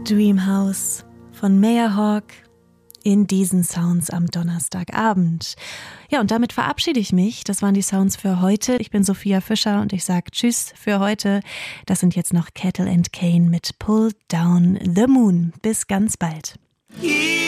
Dream House von Meyerhawk in diesen Sounds am Donnerstagabend. Ja, und damit verabschiede ich mich. Das waren die Sounds für heute. Ich bin Sophia Fischer und ich sage Tschüss für heute. Das sind jetzt noch Kettle and Kane mit Pull Down the Moon. Bis ganz bald.